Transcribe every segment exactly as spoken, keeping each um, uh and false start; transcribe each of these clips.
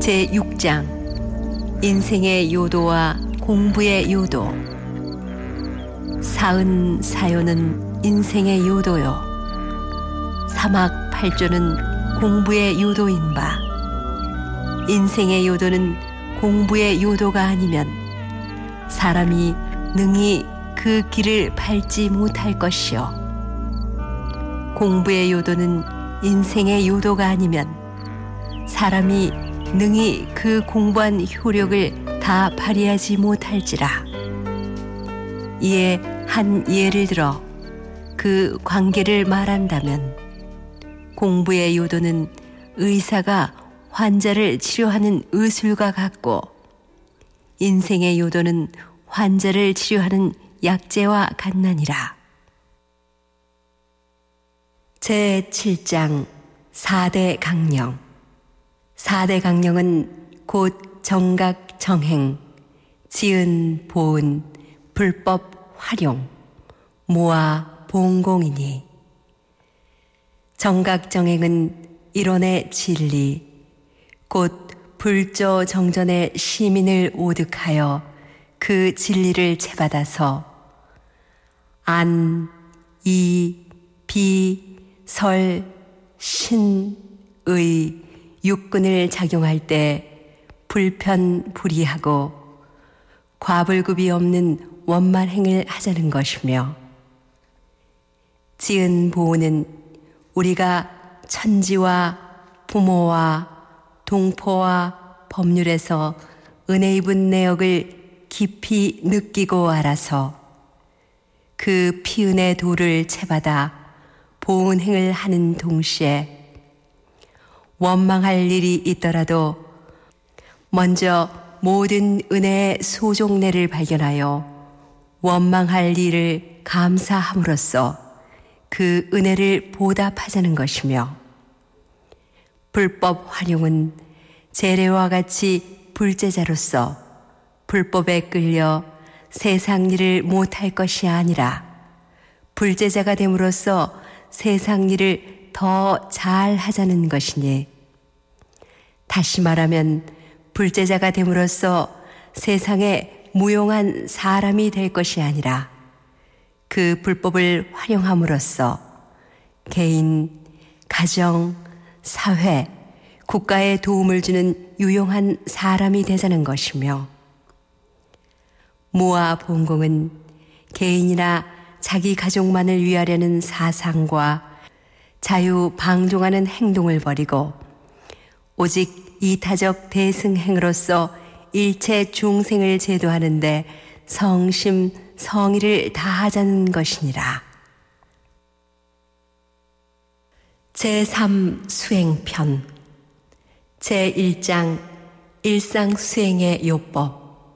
제육 장 인생의 요도와 공부의 요도. 사은 사요는 인생의 요도요, 사막 팔조는 공부의 요도인 바, 인생의 요도는 공부의 요도가 아니면 사람이 능히 그 길을 밟지 못할 것이요, 공부의 요도는 인생의 요도가 아니면 사람이 능히 그 공부한 효력을 다 발휘하지 못할지라. 이에 한 예를 들어 그 관계를 말한다면, 공부의 요도는 의사가 환자를 치료하는 의술과 같고, 인생의 요도는 환자를 치료하는 약재와 같나니라. 제칠 장 사대 강령. 사대 강령은 곧 정각 정행, 지은 보은, 불법 활용, 모아 봉공이니, 정각 정행은 이론의 진리, 곧 불조 정전의 시민을 오득하여 그 진리를 채받아서 안, 이, 비, 설, 신, 의, 육근을 작용할 때 불편불이하고 과불급이 없는 원만행을 하자는 것이며, 지은 보호는 우리가 천지와 부모와 동포와 법률에서 은혜 입은 내역을 깊이 느끼고 알아서 그 피은의 도를 채받아 보은행을 하는 동시에 원망할 일이 있더라도 먼저 모든 은혜의 소종례를 발견하여 원망할 일을 감사함으로써 그 은혜를 보답하자는 것이며, 불법 활용은 재래와 같이 불제자로서 불법에 끌려 세상 일을 못할 것이 아니라 불제자가 됨으로써 세상 일을 더 잘하자는 것이니, 다시 말하면 불제자가 됨으로써 세상에 무용한 사람이 될 것이 아니라 그 불법을 활용함으로써 개인, 가정, 사회, 국가에 도움을 주는 유용한 사람이 되자는 것이며, 모아 봉공은 개인이나 자기 가족만을 위하려는 사상과 자유 방종하는 행동을 버리고 오직 이타적 대승행으로서 일체 중생을 제도하는데 성심 성의를 다하자는 것이니라. 제삼 수행편. 제일 장 일상수행의 요법.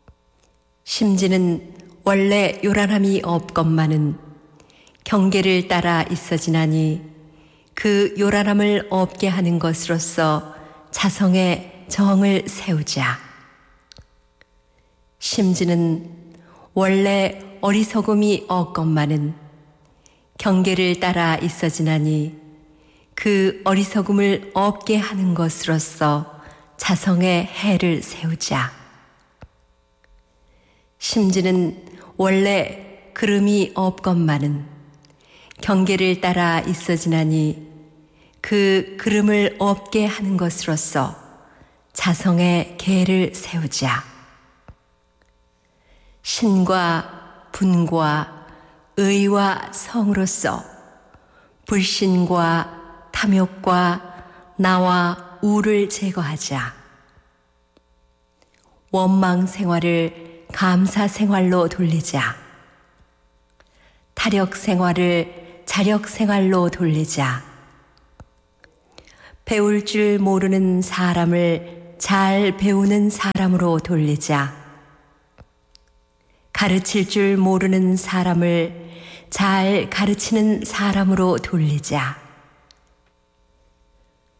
심지는 원래 요란함이 없건만은 경계를 따라 있어지나니 그 요란함을 없게 하는 것으로서 자성의 정을 세우자. 심지는 원래 어리석음이 없건만은 경계를 따라 있어지나니 그 어리석음을 없게 하는 것으로서 자성의 해를 세우자. 심지는 원래 그름이 없건만은 경계를 따라 있어지나니 그 그름을 없게 하는 것으로서 자성의 계를 세우자. 신과 분과 의와 성으로서 불신과 탐욕과 나와 우를 제거하자. 원망 생활을 감사 생활로 돌리자. 타력 생활을 자력 생활로 돌리자. 배울 줄 모르는 사람을 잘 배우는 사람으로 돌리자. 가르칠 줄 모르는 사람을 잘 가르치는 사람으로 돌리자.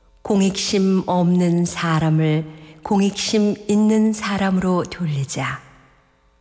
공익심 없는 사람을 공익심 있는 사람으로 돌리자.